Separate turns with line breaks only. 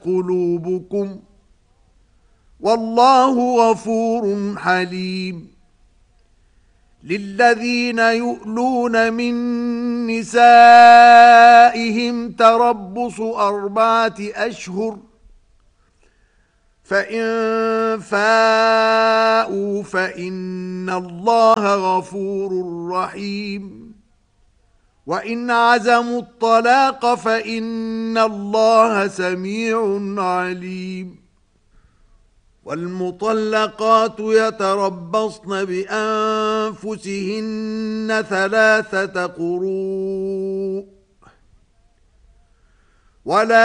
قلوبكم والله غفور حليم للذين يؤلون من نسائهم تربص 4 أشهر فإن فاءوا فإن الله غفور رحيم وإن عزموا الطلاق فإن الله سميع عليم والمطلقات يتربصن بأنفسهن 3 قروء ولا